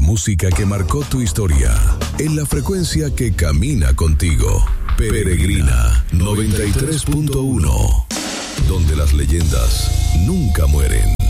música que marcó tu historia, en la frecuencia que camina contigo. Peregrina 93.1, donde las leyendas nunca mueren.